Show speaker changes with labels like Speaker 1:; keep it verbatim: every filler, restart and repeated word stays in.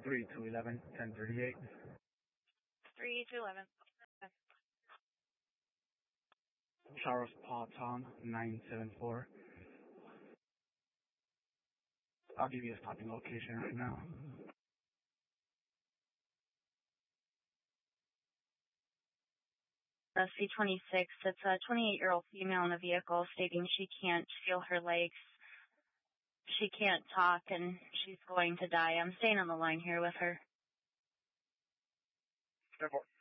Speaker 1: three to eleven, ten thirty-eight.
Speaker 2: three to eleven.
Speaker 1: Charles Paul Tom, nine seven four. I'll give you a stopping location right now.
Speaker 2: Uh, C twenty-six, it's a twenty-eight-year-old female in a vehicle stating she can't feel her legs. She can't talk, and she's going to die. I'm staying on the line here with her.
Speaker 1: ten four.